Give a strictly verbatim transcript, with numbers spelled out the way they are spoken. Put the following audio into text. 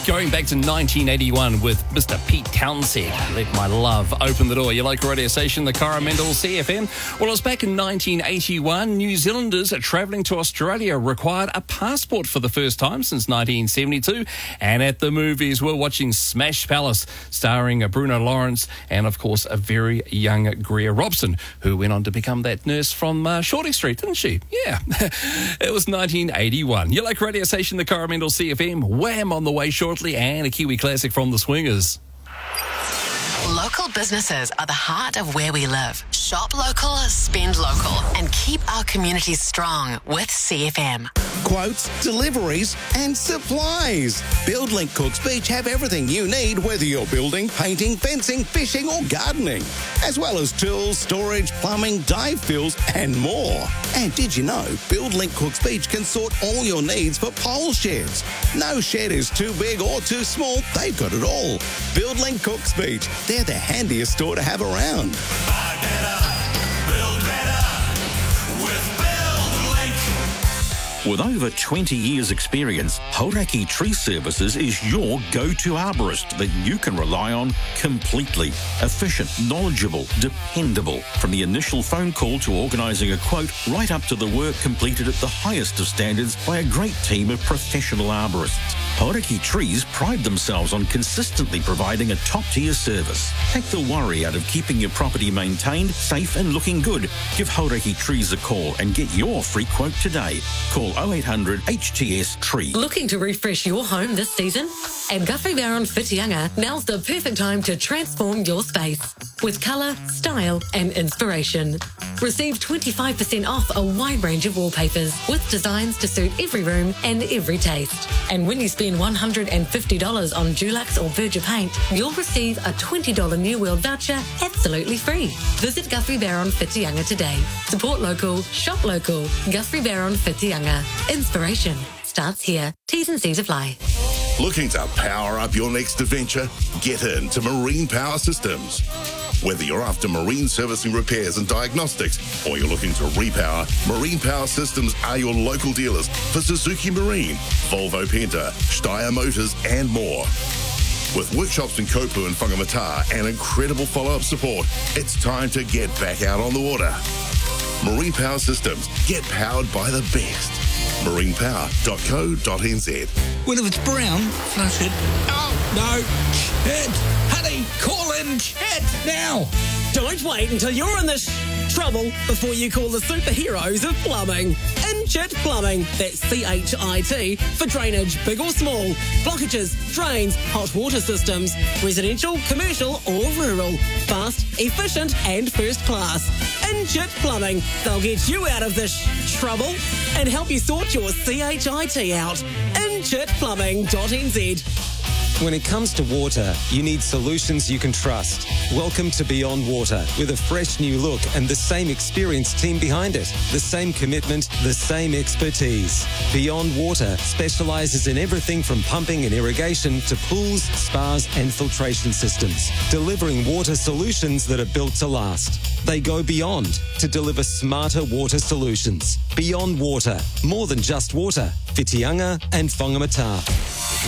Going back to nineteen eighty-one with Mister Pete Townsend. Let my love open the door. Your local radio station, the Coromandel C F M. Well, it was back in nineteen eighty-one. New Zealanders travelling to Australia required a passport for the first time since nineteen seventy-two. And at the movies, we're watching Smash Palace, starring Bruno Lawrence and, of course, a very young Greer Robson, who went on to become that nurse from uh, Shorty Street, didn't she? Yeah. It was nineteen eighty-one. Your local radio station, the Coromandel C F M. Wham on the way shortly. And a Kiwi classic from the Swingers. Local businesses are the heart of where we live. Shop local, spend local, and keep our communities strong with C F M. Quotes, deliveries, and supplies. BuildLink Cooks Beach have everything you need, whether you're building, painting, fencing, fishing, or gardening, as well as tools, storage, plumbing, dive fills, and more. And did you know BuildLink Cooks Beach can sort all your needs for pole sheds? No shed is too big or too small. They've got it all. BuildLink Cooks Beach. They're the handiest store to have around. Buy better, build better with BuildLink. With over twenty years experience, Hauraki Tree Services is your go-to arborist that you can rely on completely. Efficient, knowledgeable, dependable. From the initial phone call to organising a quote, right up to the work completed at the highest of standards by a great team of professional arborists. Hauraki Trees pride themselves on consistently providing a top-tier service. Take the worry out of keeping your property maintained, safe and looking good. Give Hauraki Trees a call and get your free quote today. Call oh eight hundred H T S Tree. Looking to refresh your home this season? At Guthrie Barron Whitianga, now's the perfect time to transform your space with colour, style and inspiration. Receive twenty-five percent off a wide range of wallpapers with designs to suit every room and every taste. And when you spend one hundred fifty dollars on Dulux or Berger paint, you'll receive a twenty dollars New World voucher absolutely free. Visit Guthrie Barron Whitianga today. Support local, shop local. Guthrie Barron Whitianga. Inspiration starts here. T's and C's apply. Looking to power up your next adventure? Get into Marine Power Systems. Whether you're after marine servicing repairs and diagnostics or you're looking to repower, Marine Power Systems are your local dealers for Suzuki Marine, Volvo Penta, Steyr Motors and more. With workshops in Kopu and Whangamata and incredible follow-up support, it's time to get back out on the water. Marine Power Systems. Get powered by the best. marine power dot co dot n z. Well, if it's brown, flush it. Oh, no. Chet! Honey, call in Chet now! Don't wait until you're in this trouble before you call the superheroes of plumbing. Inchit Plumbing, that's C H I T, for drainage, big or small, blockages, drains, hot water systems, residential, commercial or rural. Fast, efficient and first class. Inchit Plumbing, they'll get you out of this trouble and help you sort your C H I T out. inchit plumbing dot n z. When it comes to water, you need solutions you can trust. Welcome to Beyond Water, with a fresh new look and the same experienced team behind it. The same commitment, the same expertise. Beyond Water specialises in everything from pumping and irrigation to pools, spas and filtration systems, delivering water solutions that are built to last. They go beyond to deliver smarter water solutions. Beyond Water, more than just water. Whitianga and Whangamata.